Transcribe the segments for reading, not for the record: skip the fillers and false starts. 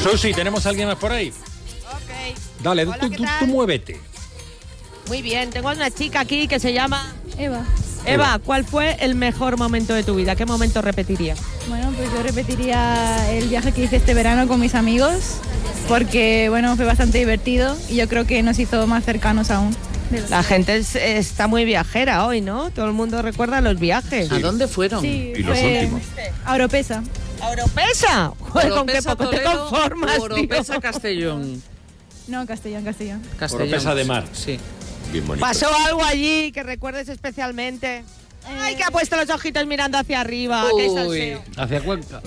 Susi, ¿tenemos a alguien más por ahí? Ok. Dale, Hola, tú muévete. Muy bien, tengo a una chica aquí que se llama... Eva. Eva, ¿cuál fue el mejor momento de tu vida? ¿Qué momento repetirías? Bueno, pues yo repetiría el viaje que hice este verano con mis amigos, porque bueno, fue bastante divertido y yo creo que nos hizo más cercanos aún. La gente está muy viajera hoy, ¿no? Todo el mundo recuerda los viajes. ¿A dónde fueron? Sí, Y los últimos. a Oropesa. ¿A Oropesa? Joder, ¿con qué Oropesa, poco te Toledo, conformas, tío? Oropesa, Castellón. No, Castellón. Oropesa de Mar. Sí. Bien bonito. ¿Pasó algo allí que recuerdes especialmente? Ay, que ha puesto los ojitos mirando hacia arriba. Qué Uy. salseo. Hacia Cuenca.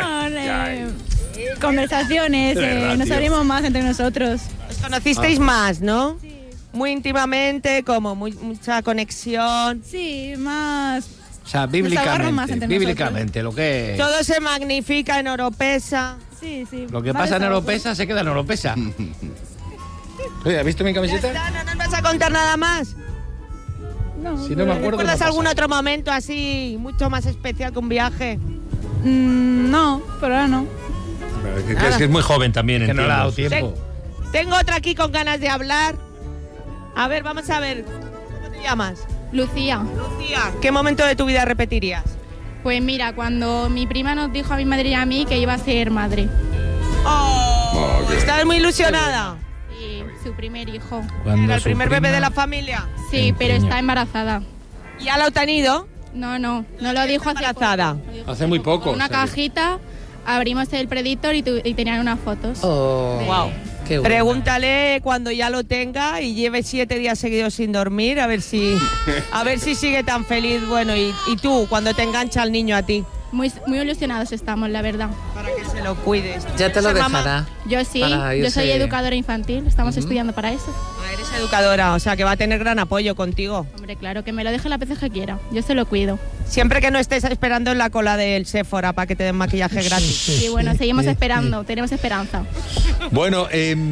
Conversaciones, De verdad, nos tío. abrimos más entre nosotros. Os conocisteis más, ¿no? Sí. Muy íntimamente, como mucha conexión. Sí, más... O sea, agarran más entre bíblicamente, lo que Todo se magnifica en Oropesa. Sí. lo que Vale, pasa en está Oropesa se queda en Oropesa. Oye, ¿has visto mi Ya camiseta? está, ¿no nos vas a contar nada más? No, Si no me acuerdo. ¿Recuerdas no algún pasa. otro momento así, mucho más especial que un viaje? no, por ahora no. Es que es muy joven también, que no le ha dado entiendo. tiempo. Tengo otra aquí con ganas de hablar. A ver, vamos a ver. ¿Cómo te llamas? Lucía, Lucía. ¿Qué momento de tu vida repetirías? pues mira, cuando mi prima nos dijo a mi madre y a mí que iba a ser madre. Oh, qué ¿Estás muy ilusionada? Y su primer hijo. Era el primer bebé de la familia. Sí, pero está embarazada. ¿Ya lo han tenido? No lo dijo hace embarazada. poco. Lo dijo Hace muy poco, Una o sea que- cajita, abrimos el predictor y tenían unas fotos. Oh, Wow. qué bueno. Pregúntale cuando ya lo tenga y lleve 7 días seguidos sin dormir, a ver si sigue tan feliz. Bueno, y tú, cuando te engancha el niño a ti, Muy ilusionados estamos, la verdad. para que se lo cuides. Ya te lo ¿Ser mamá? dejará. Yo sí, Para yo soy irse- educadora infantil, estamos estudiando para eso. Ah, eres educadora, o sea que va a tener gran apoyo contigo. Hombre, claro, que me lo deje las veces que quiera, yo se lo cuido. Siempre que no estés esperando en la cola del Sephora para que te den maquillaje gratis. Y bueno, seguimos esperando, tenemos esperanza. Bueno,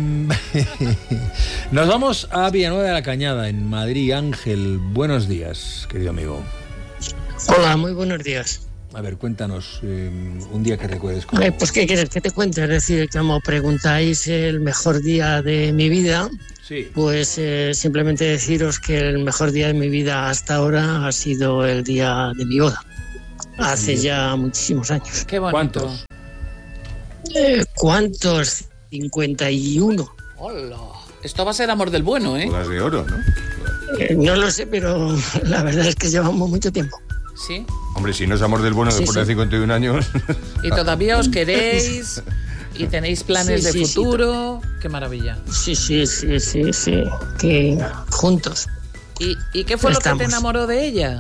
nos vamos a Villanueva de la Cañada, en Madrid. Ángel, buenos días, querido amigo. Hola, muy buenos días. A ver, cuéntanos un día que recuerdes con... Pues, ¿qué quieres que te cuente? Es decir, como preguntáis el mejor día de mi vida, Sí. pues simplemente deciros que el mejor día de mi vida hasta ahora ha sido el día de mi boda. Hace ya muchísimos años. Qué bonito. ¿Cuántos? ¿Cuántos? 51. Hola. Esto va a ser amor del bueno, ¿eh? Bodas de oro, ¿no? No lo sé, pero la verdad es que llevamos mucho tiempo. Sí. Hombre, si no es amor del bueno Sí, después de sí. 51 años. Y todavía os queréis y tenéis planes Sí, de sí, sí. futuro. Qué maravilla. Sí. Que juntos. ¿Y qué fue lo que te Estamos. enamoró de ella?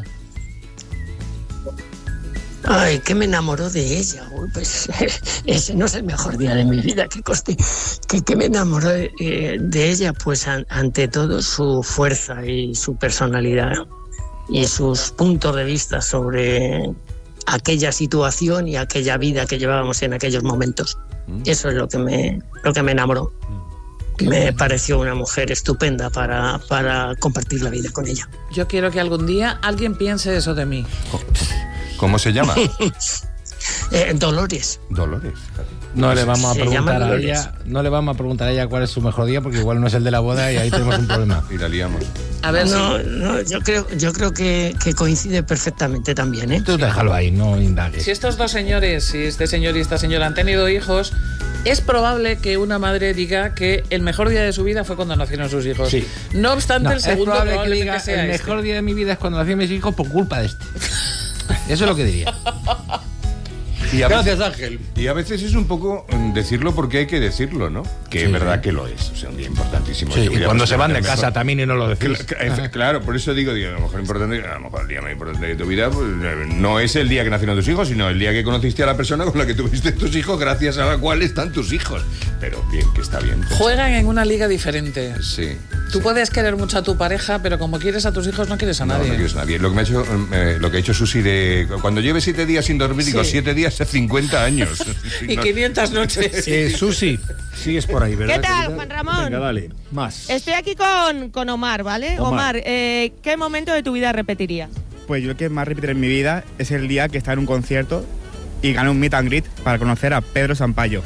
Ay, que me enamoró de ella. Uy, pues ese no es el mejor día de mi vida, que coste. Que me enamoró de ella, pues ante todo su fuerza y su personalidad y sus puntos de vista sobre aquella situación y aquella vida que llevábamos en aquellos momentos. Eso es lo que me enamoró. Me pareció una mujer estupenda para compartir la vida con ella. Yo quiero que algún día alguien piense eso de mí. ¿Cómo se llama? Dolores. Dolores. No le vamos a Se preguntar llama a Dolores. ella, no le vamos a preguntar a ella cuál es su mejor día, porque igual no es el de la boda y ahí tenemos un problema. Y la liamos. A ver No, yo creo que coincide perfectamente también, ¿eh? Tú déjalo ahí, no indagues. si estos dos señores, si este señor y esta señora han tenido hijos, es probable que una madre diga que el mejor día de su vida fue cuando nacieron sus hijos. Sí. No obstante, No, el segundo es probable que probablemente diga sea el este. mejor día de mi vida es cuando nací mis hijos por culpa de este. Eso es lo que diría. Y a Gracias, veces, Ángel. Y a veces es un poco decirlo porque hay que decirlo, ¿no? Que Sí. es verdad que lo es. O sea, un día importantísimo. Sí, Yo y quería cuando se pasar van de el casa mejor- también y no lo decís. Claro, por eso digo, a lo mejor importante, a lo mejor el día más importante de tu vida pues, no es el día que nacieron tus hijos, sino el día que conociste a la persona con la que tuviste tus hijos, gracias a la cual están tus hijos. Pero bien, que está bien. Juegan en una liga diferente. Sí. Tú puedes querer mucho a tu pareja, pero como quieres a tus hijos no quieres a No, nadie. no quieres a nadie. Lo que me ha hecho, lo que ha hecho Susi de cuando lleve 7 días sin dormir, digo Sí. 7 días es 50 años. Y No- 500 noches. Susi, sigues por ahí, ¿verdad? ¿Qué tal, querida? Juan Ramón? Venga, dale, más. Estoy aquí con Omar, ¿vale? Omar. Omar, ¿qué momento de tu vida repetirías? Pues yo el que más repetiré en mi vida es el día que estaba en un concierto y gané un meet and greet para conocer a Pedro Sampaio.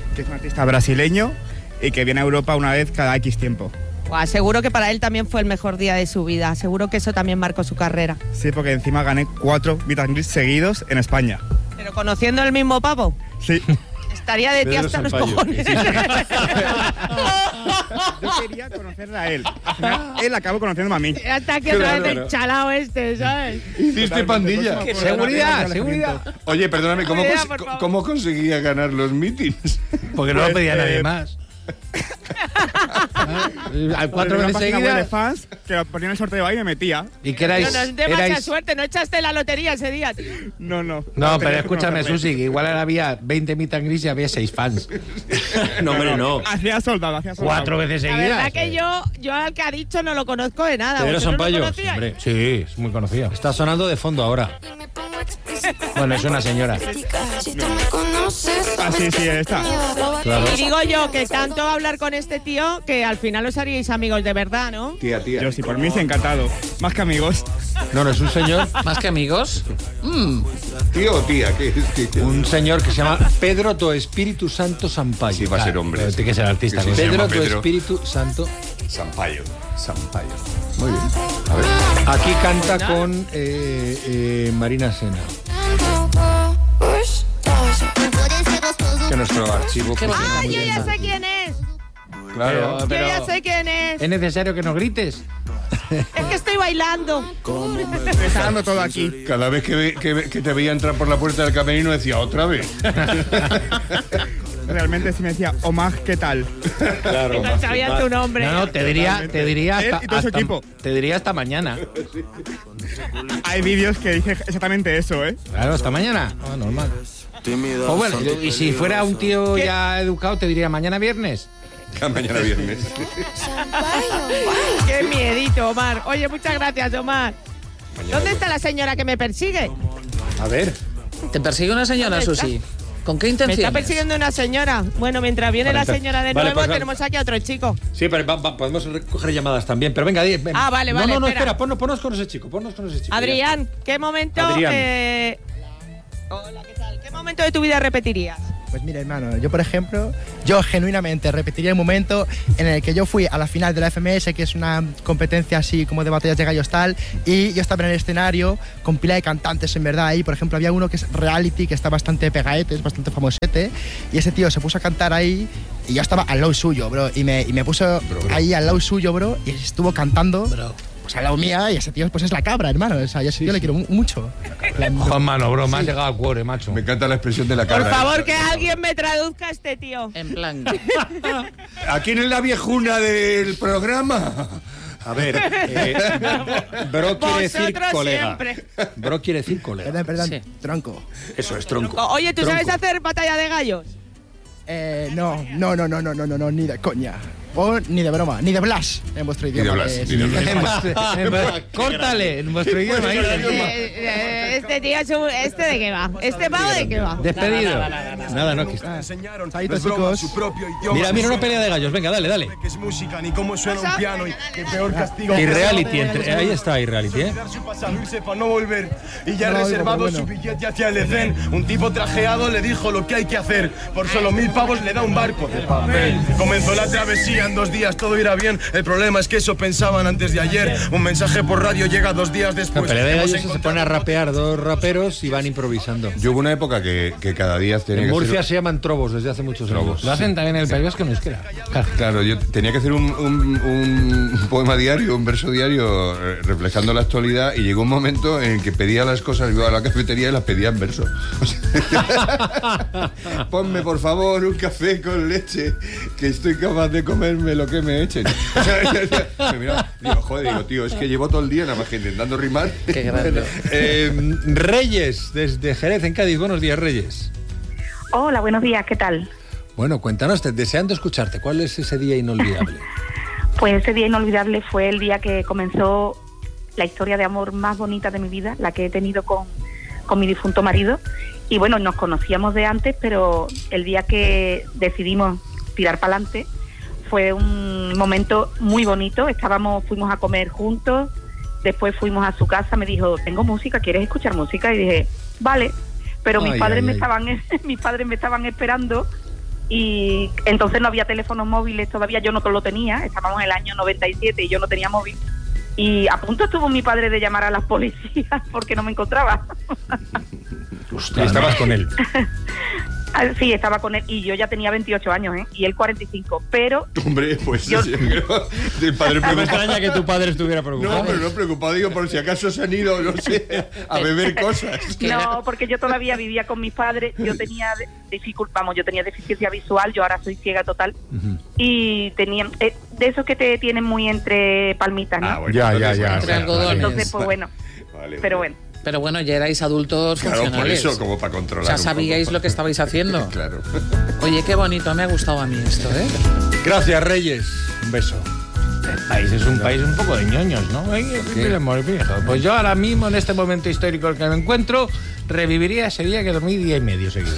que es un artista brasileño y que viene a Europa una vez cada X tiempo. Buah, seguro que para él también fue el mejor día de su vida. Seguro que eso también marcó su carrera. Sí, porque encima gané 4 meet and greets seguidos en España. Pero conociendo el mismo pavo. Sí. Estaría de ti hasta los cojones. Yo quería conocerle a él. Al final, él acabó conociéndome a mí. Hasta que otra vez el chalao este, ¿sabes? Hiciste pandilla. Seguridad. Oye, perdóname, ¿cómo, Seguridad, por favor. ¿cómo conseguía ganar los meetings? Porque no lo pedía nadie más. Al 4 veces seguidas de fans que lo ponían en el sorteo ahí y me metía. ¿Y qué erais? No, no es demasiada suerte, no echaste la lotería ese día, tío. No. No, Tenía pero que escúchame, conocerle. Susi, que igual había 20 meet and greets y había 6 fans. No, hombre, no. Hacía soldado. 4 veces La seguidas. verdad que yo al que ha dicho no lo conozco de nada. Pedro ¿Vosotros lo Sampaio, conocíais? Hombre, sí, es muy conocido. Está sonando de fondo ahora. Bueno, es una señora. Ah, sí, está. Claro. Y digo yo que tanto hablar con este tío que al final os haríais amigos de verdad, ¿no? Tía. Yo sí, por mí sí, encantado. Más que amigos. No, es un señor, Más que amigos. ¿Tío o tía? ¿Qué? un señor que se llama Pedro do Espíritu Santo Sampaio. Sí, va a ser hombre. Pero tiene que ser artista. Que sí, ¿no? se Pedro llama do Pedro. Espíritu Santo. Sampaio. Muy bien. A ver. Aquí canta con Marina Sena. Que nuestro archivo... ¡Ah, yo ya sé quién es! Claro. Yo ya sé quién es. ¿Es necesario que nos grites? Es que estoy bailando. Me está dando todo aquí. Cada vez que te veía entrar por la puerta del camerino decía, ¿otra vez? Realmente sí me decía, Omar, ¿qué tal? Claro. No sabía tu nombre. No, te diría Él y todo su equipo. te diría hasta mañana. Hay vídeos que dicen exactamente eso, ¿eh? Claro, hasta mañana. Ah, normal. Pues bueno, y si fuera un tío ya educado, te diría mañana viernes. Mañana viernes. Qué miedito, Omar. Oye, muchas gracias, Omar. ¿Dónde está la señora que me persigue? A ver. ¿Te persigue una señora, ¿Dónde está? Susi? ¿Con qué Me intención? está persiguiendo una señora. Bueno, mientras viene la señora de Vale, nuevo, pues, tenemos aquí a otro chico. Sí, pero podemos recoger llamadas también. Pero venga, Ah, vale, No, espera. espera, ponnos con ese chico. Adrián, ¿qué momento... Adrián. Hola, ¿qué tal? ¿Qué momento de tu vida repetirías? Pues mira, hermano, yo por ejemplo, yo genuinamente repetiría el momento en el que yo fui a la final de la FMS, que es una competencia así como de batallas de gallos tal, y yo estaba en el escenario con pila de cantantes en verdad, y por ejemplo había uno que es reality, que está bastante pegaete, es bastante famosete, y ese tío se puso a cantar ahí, y yo estaba al lado suyo, bro, y me puso ahí al lado suyo, bro, y estuvo cantando. Pues al lado mía, y ese tío pues es la cabra, hermano. O sea, yo ese tío le quiero mucho. Juan Mano, bro, me has llegado al cuore, macho. Me encanta la expresión de la cara. Por favor, que alguien me traduzca a este tío. En plan. ¿A quién es la viejuna del programa? A ver, bro quiere decir Vosotros colega. siempre. Bro quiere decir colega. Perdón, Sí. tronco. Eso es tronco. Oye, ¿tú sabes hacer batalla de gallos? No, ni de coña. O ni de broma, ni de blas en vuestro idioma. Blas, ni de Blas. Córtale, en vuestro idioma. Este tío es ¿este de qué va? ¿Este pavo de qué va? Despedido. Nada, no. Saludos, chicos. Mira, una pelea de gallos. Venga, dale. Que es música, ni cómo suena un piano, y qué peor castigo. Y reality, ahí está, y reality, ¿eh? Dar su pasado, irse para no volver. Y ya No lo oigo, reservado pero su bueno. billete hacia el Edén. Un tipo trajeado le dijo lo que hay que hacer. Por solo 1000 pavos le da un barco de papel. Comenzó la travesía, en 2 días todo irá bien. El problema es que eso pensaban antes de ayer. Un mensaje por radio llega 2 días La después. pelea de Hemos gallos se pone a rapear dos raperos y van improvisando. Yo hubo una época que cada día tenía En que Murcia hacer... se llaman trobos desde hace muchos años. Trobos, Lo hacen sí. también en el País Vasco en euskera. Claro, yo tenía que hacer un poema diario, un verso diario reflejando la actualidad, y llegó un momento en el que pedía las cosas, iba a la cafetería y las pedía en verso. O sea, ponme por favor un café con leche, que estoy capaz de comerme lo que me echen. O sea, me miraba, digo, tío, es que llevo todo el día nada más que intentando rimar. Qué grande. Reyes, desde Jerez, en Cádiz. Buenos días, Reyes. Hola, buenos días, ¿qué tal? Bueno, cuéntanos, deseando escucharte, ¿cuál es ese día inolvidable? Pues ese día inolvidable fue el día que comenzó la historia de amor más bonita de mi vida, la que he tenido con mi difunto marido. Y bueno, nos conocíamos de antes, pero el día que decidimos tirar para adelante fue un momento muy bonito. Fuimos a comer juntos, después fuimos a su casa, me dijo, tengo música, ¿quieres escuchar música? Y dije, vale, pero mis padres me estaban esperando Y entonces no había teléfonos móviles todavía, yo no lo tenía, estábamos en el año 97 y yo no tenía móvil. Y a punto estuvo mi padre de llamar a las policías porque no me encontraba. Usted estabas con él. Sí, estaba con él y yo ya tenía 28 años, y él 45, pero... Hombre, pues yo creo el padre preocupado. Me extraña que tu padre estuviera preocupado. No, pero no preocupado, digo, por si acaso se han ido, no sé, a beber cosas. No, porque yo todavía vivía con mis padres, yo tenía deficiencia visual, yo ahora soy ciega total, y tenía de esos que te tienen muy entre palmitas, ¿no? Bueno, ya. Entre algodones. Entonces, pues bueno, pero bueno. Pero bueno, ya erais adultos funcionales. Por eso, como para controlar. O sea, sabíais lo que estabais haciendo. Claro. Oye, qué bonito, me ha gustado a mí esto, ¿eh? Gracias, Reyes. Un beso. El país es un país un poco de ñoños, ¿no? Pues yo ahora mismo, en este momento histórico en el que me encuentro, reviviría ese día que dormí 10 y medio seguido.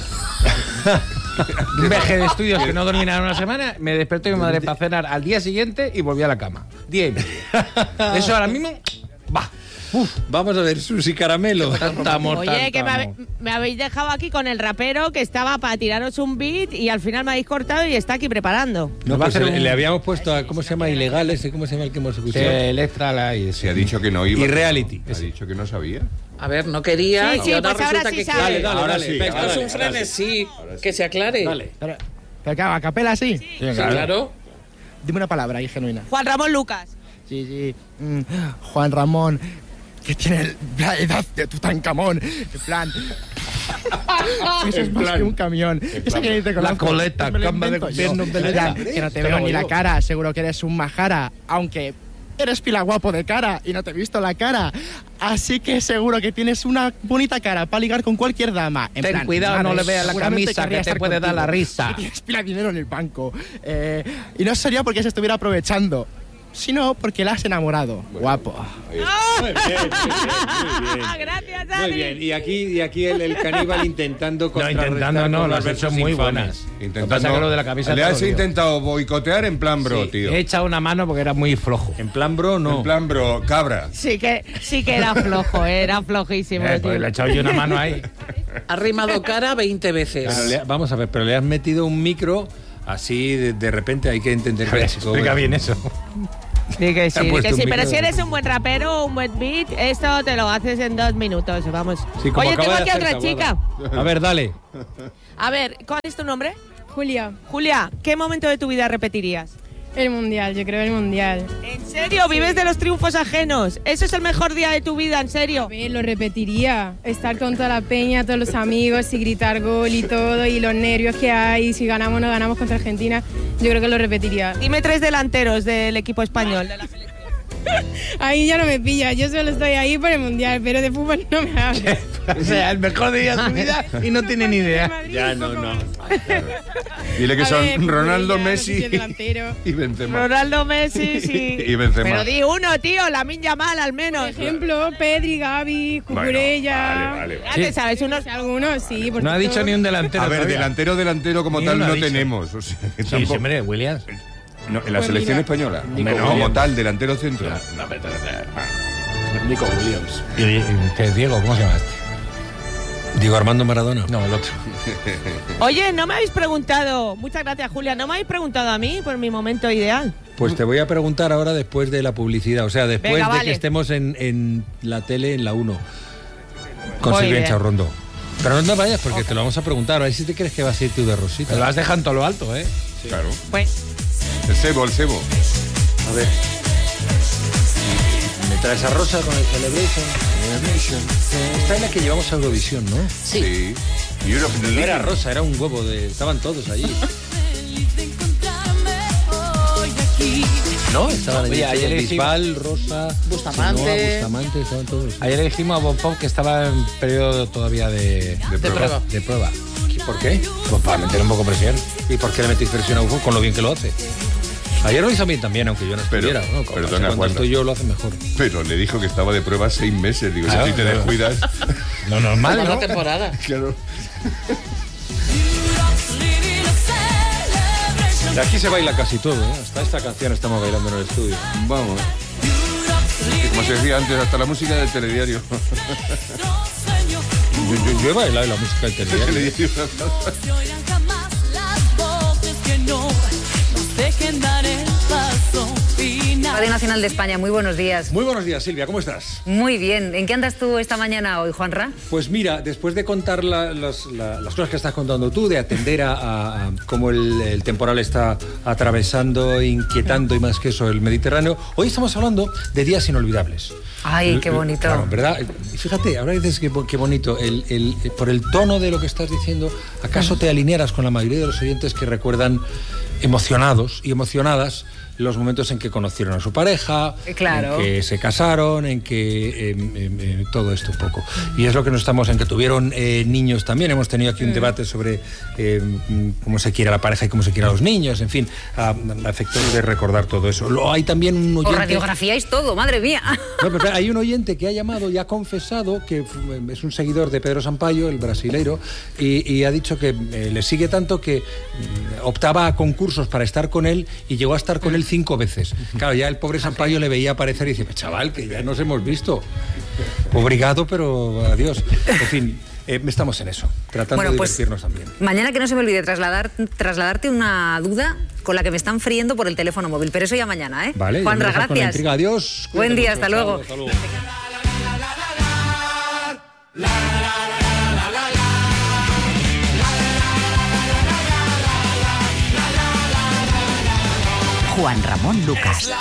Un viaje de estudios que no dormí nada una semana, me despertó mi madre para cenar al día siguiente y volví a la cama. 10 y medio. Eso ahora mismo, va. Vamos a ver, Susi Caramelo. Oye, que me habéis dejado aquí con el rapero que estaba para tiraros un beat y al final me habéis cortado y está aquí preparando. No, pues le habíamos puesto a, ¿cómo se llama? Ilegales, ¿cómo se llama el que hemos escuchado? Electra se ha dicho que no iba. Y Reality. Ha dicho que no sabía. A ver, no quería. Sí, y ahora pues resulta ahora sí que sabe. Dale. Esto es un frenesí. Que se aclare. Dale. Pero ¿qué hago? ¿A capela sí? Sí, claro. Dime una palabra ahí, genuina. Juan Ramón Lucas. Sí. Juan Ramón, que tiene la edad de Tutankamón. En plan... Eso es más que un camión. Esa que te la coleta, camba de gobierno de la... Que no te veo ni la cara, seguro que eres un majara, aunque... Eres pila guapo de cara y no te he visto la cara. Así que seguro que tienes una bonita cara para ligar con cualquier dama. Ten cuidado, no le veas la camisa que te puede dar la risa. Y tienes pila de dinero en el banco. Y no sería porque se estuviera aprovechando, sino porque la has enamorado. Bueno, guapo. Muy bien. Gracias, Dani. Muy bien. Y aquí el caníbal intentando contrarrestar. No, las versiones muy buenas. Intentando lo de la camisa. Le has intentado boicotear en plan bro, tío. He echado una mano porque era muy flojo. En plan bro, no. En plan bro, cabra. Sí que era flojo, era flojísimo. Pues le he echado yo una mano ahí. Ha rimado cara 20 veces. Claro, vamos a ver, pero le has metido un micro así de repente, hay que entender que explica bien eso. Sí, que sí, pero si eres un buen rapero, un buen beat, esto te lo haces en 2 minutos, vamos. Sí, oye, tengo aquí a otra chica. A ver, dale. A ver, ¿cuál es tu nombre? Julia. Julia, ¿qué momento de tu vida repetirías? El mundial, yo creo el mundial. ¿En serio? ¿Vives de los triunfos ajenos? ¿Eso es el mejor día de tu vida, en serio? A ver, lo repetiría. Estar con toda la peña, todos los amigos y gritar gol y todo, y los nervios que hay, si ganamos o no ganamos contra Argentina, yo creo que lo repetiría. Dime 3 delanteros del equipo español, de la selección. Ahí ya no me pilla, yo solo estoy ahí por el mundial, pero de fútbol no me hables. O sea, el mejor día de tu vida y no tiene ni idea. Ya, no. Dile que son ver, Ronaldo, Cucurella, Messi y Benzema. Ronaldo, Messi, sí. Y Benzema. Pero di uno, tío, Lamine Yamal al menos. Por ejemplo, Pedri, Gavi, Bueno, Cucurella. vale. Ya te sabes unos. Algunos, sí. No ha dicho ni un delantero. A ver, todavía. delantero como Ni tal uno no ha dicho. tenemos. O sea, que Sí, tampoco- hombre, Williams. No, en la selección española. Nico Como Williams. tal, delantero centro. Nico Williams. ¿Y Diego, cómo se llama este? Diego Armando Maradona. No, el otro. Oye, no me habéis preguntado. Muchas gracias, Julia. No me habéis preguntado a mí por mi momento ideal. Pues te voy a preguntar ahora después de la publicidad, o sea, después Venga, de vale. que estemos en la tele, en la 1, con Muy Silvia bien. Chaurrondo. Pero no te vayas porque te lo vamos a preguntar, a ver si te crees que vas a ir tú de Rosita. Te lo has dejado en todo lo alto, ¿eh? Sí. Claro. Pues. El cebo. A ver. ¿Me traes a Rosa con el Celebration? Esta es la que llevamos a Eurovisión, ¿no? Sí. Europe No era Rosa, era un huevo de... Estaban todos allí. ¿No? Estaban allí. Oye, ayer todos. le dijimos- Bisbal, Rosa, Bustamante. Chenoa, Bustamante, estaban todos. Ayer le dijimos a Bob Pop que estaba en periodo todavía de prueba. De prueba. ¿Por qué? Pues para meter un poco presión. ¿Y por qué le metís presión a Ufo con lo bien que lo hace? Ayer lo hizo bien también, aunque yo no Pero, estuviera. ¿no? Como perdona, cuando Juan. estoy yo lo hace mejor. Pero le dijo que estaba de prueba 6 meses. Digo, Claro, si te claro. descuidas. Lo normal, Toda ¿no? la temporada. Claro. De aquí se baila casi todo, ¿eh? Hasta esta canción estamos bailando en el estudio. Vamos. Y como se decía antes, hasta la música del telediario. Yo he bailado la música del telediario. Nacional de España. Muy buenos días. Muy buenos días, Silvia, ¿cómo estás? Muy bien. ¿En qué andas tú esta mañana hoy, Juanra? Pues mira, después de contar las cosas que estás contando tú, de atender a cómo el temporal está atravesando, inquietando y más que eso el Mediterráneo, hoy estamos hablando de días inolvidables. Ay, qué bonito. Claro, ¿verdad? Y fíjate, ahora dices qué bonito. Por el tono de lo que estás diciendo, ¿acaso te alinearás con la mayoría de los oyentes que recuerdan emocionados y emocionadas los momentos en que conocieron a su pareja, claro, en que se casaron, en que todo esto un poco? Y es lo que nos estamos, en que tuvieron niños también. Hemos tenido aquí un debate sobre cómo se quiere a la pareja y cómo se quiere a los niños, en fin, a efectos de recordar todo eso. Hay también un oyente... Os radiografiáis todo, madre mía. No, pero hay un oyente que ha llamado y ha confesado que es un seguidor de Pedro Sampaio, el brasileiro, y ha dicho que le sigue tanto que optaba a concursos para estar con él y llegó a estar con él 5 veces. Claro, ya el pobre Sampaio le veía aparecer y dice, chaval, que ya nos hemos visto. Obrigado, pero adiós. En fin, estamos en eso, tratando de divertirnos también. Mañana que no se me olvide trasladarte una duda con la que me están friendo por el teléfono móvil, pero eso ya mañana, ¿eh? Vale, Juanra, gracias. Adiós. Buen día, hasta luego. Hasta luego. Juan Ramón Lucas.